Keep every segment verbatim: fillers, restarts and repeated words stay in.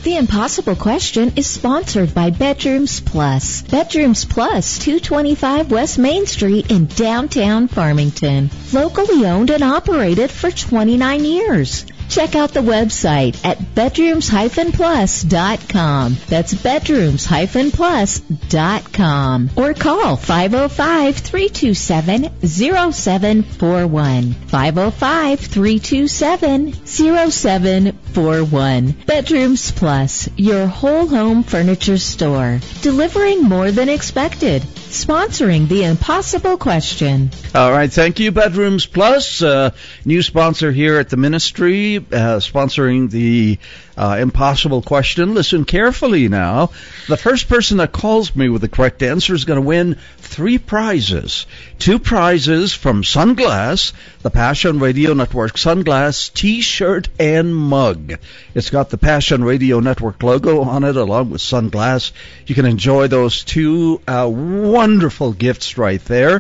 The Impossible Question is sponsored by Bedrooms Plus. Bedrooms Plus, two twenty-five West Main Street in downtown Farmington. Locally owned and operated for twenty-nine years. Check out the website at bedrooms dash plus dot com. That's bedrooms dash plus dot com. Or call five oh five, three two seven, oh seven four one. five oh five, three two seven, oh seven four one. Bedrooms Plus, your whole home furniture store. Delivering more than expected. Sponsoring The Impossible Question. All right, thank you, Bedrooms Plus, uh, new sponsor here at the ministry, uh, sponsoring the uh, Impossible Question. Listen carefully now. The first person that calls me with the correct answer is going to win three prizes. Two prizes from Sunglass, the Passion Radio Network Sunglass T-shirt and mug. It's got the Passion Radio Network logo on it along with Sunglass. You can enjoy those two uh, wonderful gifts right there.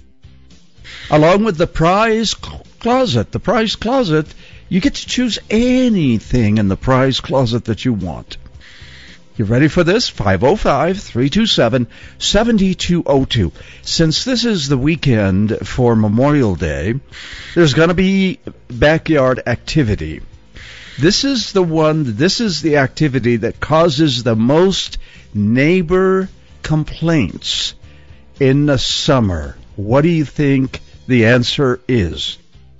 Along with the prize closet. The prize closet, you get to choose anything in the prize closet that you want. You ready for this? five oh five, three two seven, seven two oh two. Since this is the weekend for Memorial Day, there's going to be backyard activity. This is the one, this is the activity that causes the most neighbor complaints in the summer. What do you think the answer is?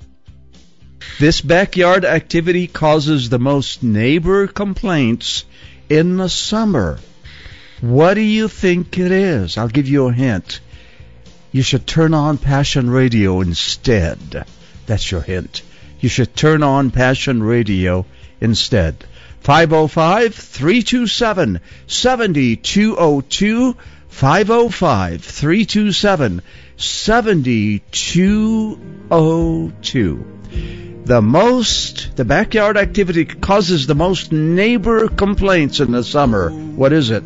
This backyard activity causes the most neighbor complaints in the summer. What do you think it is? I'll give you a hint. You should turn on Passion Radio instead. That's your hint. You should turn on Passion Radio instead. five oh five, three two seven, seven two oh two. five oh five, three two seven, seven two oh two. The most, the backyard activity causes the most neighbor complaints in the summer. What is it?